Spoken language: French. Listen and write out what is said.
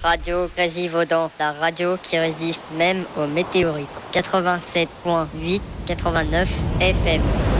Radio Grésivaudan, la radio qui résiste même aux météorites. 87.8, 89 FM.